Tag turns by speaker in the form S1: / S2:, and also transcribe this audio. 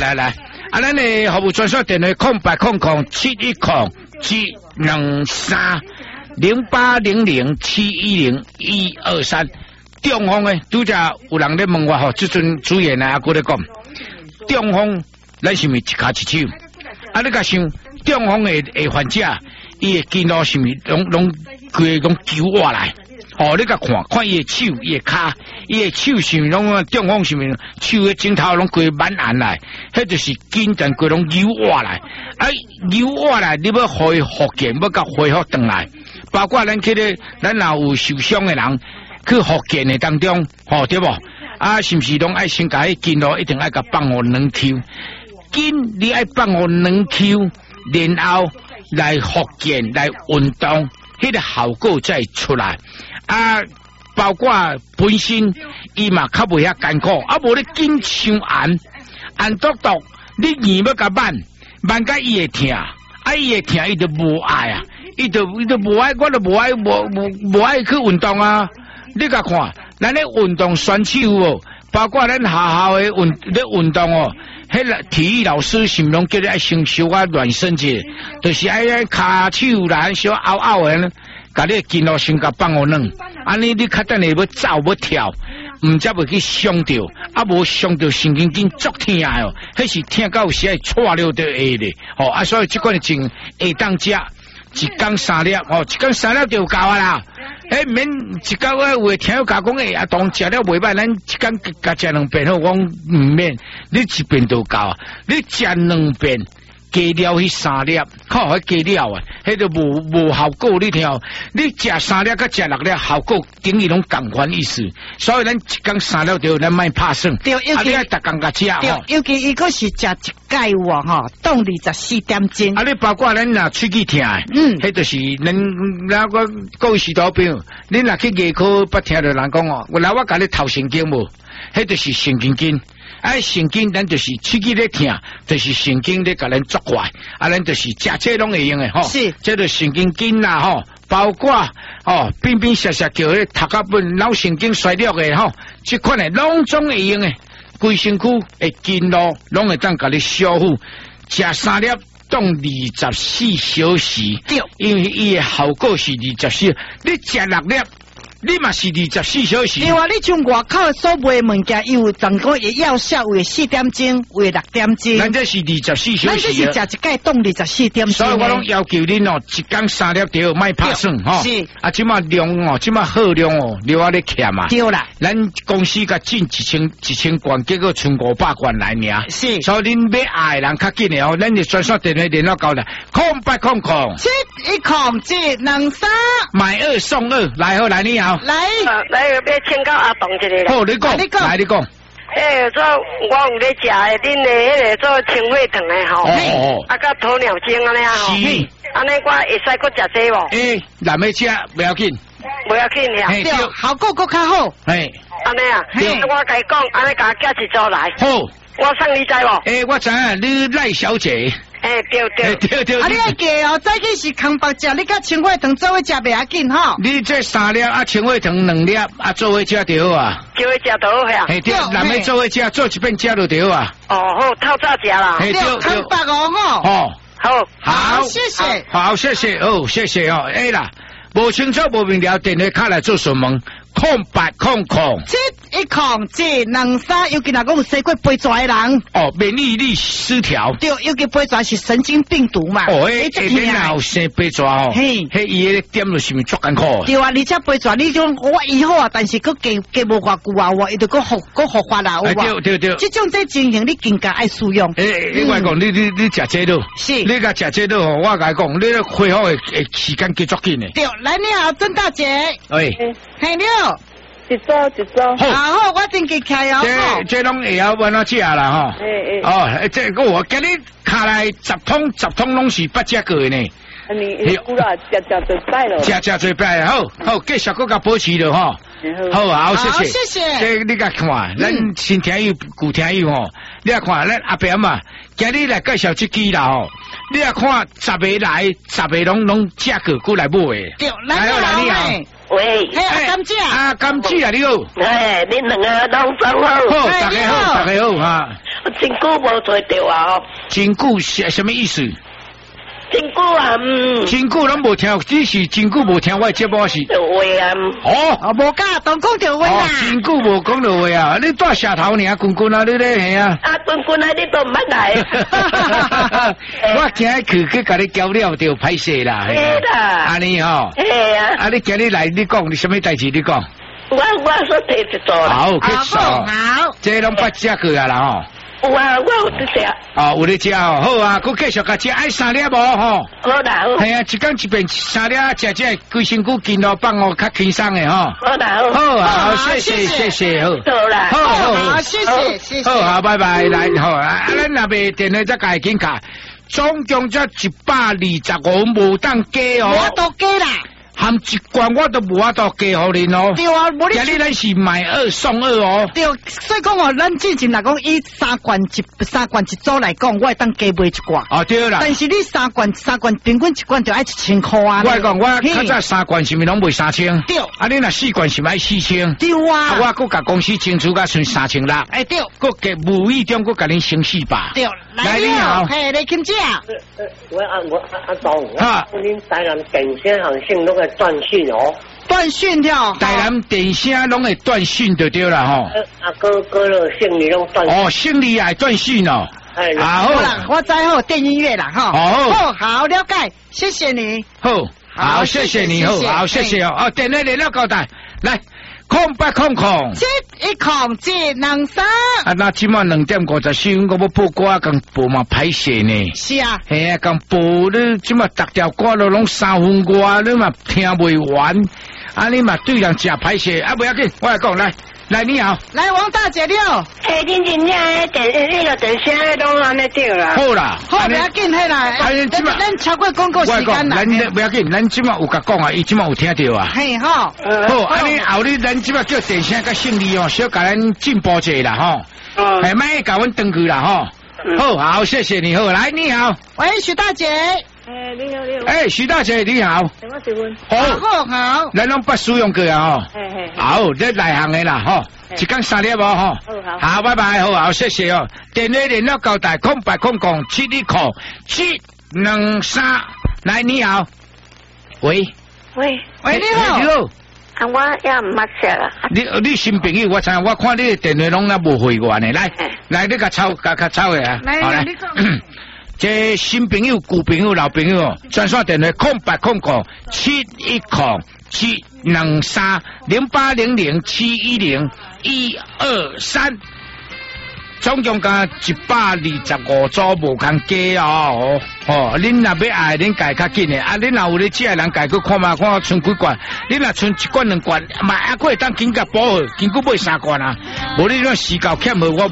S1: 来，咱的服务专线电话08007107100800710123。中风的，拄则有人咧问我吼，即阵主演啊，我咧讲，中风咱是毋是一骹一手？你甲想，中风的患者，伊的筋络是毋是拢规个拢揪活来？你甲看伊的手、伊的骹、伊的手是毋是拢中风是毋是手的指头拢规满硬来？迄就是筋全规拢揪活来，揪活来，你要互伊复健，要甲恢复转来，包括咱若有受伤的人。去复健的当中，对不？是毋是拢爱先甲迄筋络一定爱甲放互软 Q， 筋你爱放互软 Q， 然后来复健来运动，迄个效果才会出来。包括本身伊嘛较袂遐艰苦，无你筋伤按督，你硬要甲慢甲伊会疼，伊会疼，伊就无爱啊，伊就无爱，我就无爱去运动啊。你甲看，咱咧运动选手哦，包括咱学校的运动哦，迄个体育老师是毋拢叫你爱先小可暖身者，就是爱骹手啦，小拗的，甲你筋络先甲放互软，安尼你较等下要走要跳，毋则袂去伤着，无伤着神经筋足疼哦，迄是疼到有时会错了就会咧，所以即款的症会当食。一天3粒，一天3粒就有够啊啦！免一天有听有甲讲当食了袂歹，咱一天甲食2遍好，我毋免，你一遍就够啊！你食2遍，加了迄3粒，靠，迄加了啊，迄就无效果。你听，你食3粒甲食6粒，效果等于拢共款意思。所以咱一天3粒就咱莫拍算，你爱逐工甲食吼。
S2: 尤其伊个是食一盖有当24点钟。
S1: 你包括咱若喙齿疼，迄就是咱我各位指导朋友，你若去牙科捌听到人讲我甲你头神经无，迄就是神经筋。神经咱就是喙齿咧疼，就是神经咧甲咱作怪，咱就是食这拢会用的
S2: 是，
S1: 这就神经筋啦包括边边斜斜叫咧头壳本脑神经衰弱的这款的拢总会用的，规身躯的筋络拢会当甲你修复，食3粒当24小时，
S2: 对，
S1: 因为伊的效果是24，你食6粒。你嘛是24小时。
S2: 另外，你从外口所买的物件，伊有总共会药效，有4点钟，有6点钟。
S1: 咱这是24小时。
S2: 咱这是食一盖冻24点钟。
S1: 所以我拢要求恁一天3粒就莫拍算
S2: 是。
S1: 即马量即马好量了咧欠嘛。
S2: 对啦。
S1: 咱公司甲进1000罐，结果剩500罐来尔。
S2: 是。
S1: 所以恁要爱的人较紧的咱就专线电话联络到啦，0800710723，买2送2，来好来你好。
S2: 来，
S3: 要请教阿董一个。
S1: 好，你讲，来你讲。
S3: 做我有咧食的，恁的迄个做清血糖的甲鸵鸟精安尼
S1: 是。
S3: 安尼我会使搁食这无？
S1: 难要吃，不要紧。
S3: 不要紧呀。
S2: 对，效果搁较好。
S3: 安尼啊，我甲伊讲，安尼甲我寄一组来。
S1: 好。
S3: 我送你知无？
S1: 我知影，你赖小姐。对。
S2: 你爱记早起是空白食，你甲清血糖做伙食袂要紧
S1: 你这3粒清血糖2粒做伙食就好啊。
S3: 做伙食就好呀。
S1: 对，咱们做伙食，做一遍食就好啊。
S3: 好，透早食啦。
S2: 对，空白
S3: 好，
S2: 谢谢。
S1: 好，谢谢谢谢啦，无清楚无明了，电话卡来做询问。
S2: 0800710723，尤其若讲有生过背蛇的人，
S1: 免疫力失调。
S2: 对，尤其背蛇是神经病毒嘛。
S1: 那有生背蛇迄伊个点就是咪足艰苦。
S2: 对啊，而且背蛇你种我医好啊，但是佮加无偌久啊，伊就佮复发啦，有无？
S1: 对。
S2: 这种情形你更加爱使用。
S1: 我讲你食这路，
S2: 是
S1: 你甲食这路我甲讲，你恢复的时间极足紧的。
S2: 对，来你好，曾大姐。嘿你好。
S3: 一组。
S2: 好，我登记开
S1: 这拢会晓玩哪食啦这个我今日卡来10桶拢是8只个呢。
S3: 你有啦，食最摆咯。
S1: 食最摆，好，继续搁甲保持了好，谢谢。这你甲看，咱新听友旧听友你甲看，咱阿伯嘛，今日来介绍这支啦你甲看10个来，10个拢价格过来买的。
S2: 对，来你好。
S3: 喂，
S2: 甘姐
S1: 啊，甘姐啊，你好。
S3: 恁2个拢真好。
S1: 大家好
S3: 真久无做着啊！
S1: 真久是什么意思？
S3: 真久啊，
S1: 真久拢无听，只是真久无听我节目是。
S3: 着话啊，
S1: 哦，
S2: 无甲当讲着话啦。
S1: 真久无讲着话啊！你带舌头尔，滚滚啊，你咧系啊？
S3: 啊，滚滚啊，你都唔捌来。
S1: 我今日去甲你交了就歹势啦。
S3: 是啦。
S1: 安尼吼。
S3: 系啊。
S1: 啊，你今日来，你讲你什么代志？你讲。
S3: 我说提一做啦。
S1: 好，去做。
S2: 好。
S1: 这拢捌食过啊啦吼。
S3: 有啊，我有在食。
S1: 哦，有咧食哦，好啊，佮继续甲食，爱3粒无吼？
S3: 好啦，好。
S1: 系啊，一天一遍3粒，食这规身躯筋络放哦，较轻松的吼。
S3: 好啦，好。
S1: 好啊，谢谢，好。
S3: 好啦，
S2: 好，谢谢。
S1: 好啊，拜拜，来好啊，咱若袂电话再改紧卡，总共才125，无当加哦。
S2: 我都加啦。
S1: 含一罐我都无法度加互恁哦。
S2: 对啊，无你。
S1: 今日咱是买2送2哦。
S2: 对，所以讲哦，咱之前来讲，以3罐一组来讲，我会当加买1罐。
S1: 哦，对啦。
S2: 但是你3罐平均1罐就要1000块啊。
S1: 我讲我较早3罐是咪拢卖3000？
S2: 对。
S1: 啊，你若4罐是咪4000？
S2: 对啊。
S1: 我佮甲公司清楚甲剩3600。
S2: 哎对。
S1: 佮给无意中佮甲恁省400。
S2: 对。来你好，嘿，你请讲。
S4: 我董，啊，恁台南电声行性拢会断讯哦。
S2: 断讯掉。
S1: 台南电声拢会断讯就对啦吼。
S4: 啊，哥了，姓李拢断。
S1: 哦，姓李也断讯哦。
S4: 哎，
S1: 好
S2: 啦，我知好电音乐啦哈。
S1: 哦，
S2: 好了解，谢谢你。
S1: 好，谢谢你，好，谢谢哦。哦，电话联络交代，来，0800
S2: 710723。
S1: 啊，那今晚2点54分，我要播歌，共播嘛歹势呢。
S2: 是啊。
S1: 嘿啊，共播你今晚逐条歌都拢3分歌，你嘛听袂完，啊，你嘛对人食歹势，啊，不要紧，我来讲来。来，你好。
S2: 来，王大姐你好。
S3: 哎，恁真正那个电声拢安尼对啦。
S1: 好啦，
S2: 好，不要紧，嘿啦。咱超过广告时间啦。
S1: 咱不要紧，咱即马有甲讲啊，伊即马有听到啊。
S2: 嘿，好。
S1: 好，安尼后日咱即马叫电声甲姓李哦，小甲咱进步者啦吼。哎，莫甲阮登去啦吼。好，谢谢你好，来你好。
S2: 喂，徐大姐。
S3: 哎，你好。
S1: 哎，徐大姐你好。
S3: 我是问。
S2: 好。
S1: 咱拢不使用过啊吼。好，这内行的啦吼，一天3粒无吼。好，拜拜，好，谢谢哦。电话联络交代，0800 710723。来，你好。喂，
S2: 你好。
S1: 你好。
S3: 啊，我也唔捌食啦。
S1: 你新朋友，我知，我看你电话拢那无回我呢。来，你甲抄的啊。
S2: 来，你讲。
S1: 这新朋友、旧朋友、老朋友，专线电话0800 710723 0800 710 123，总共加125组无空加哦。恁若要爱，恁家较紧的啊！恁若有咧食的人，家去看嘛，看剩几罐。恁若剩1罐2罐，嘛还可以当紧甲补好，紧去买3罐啊。无你若时间欠好，我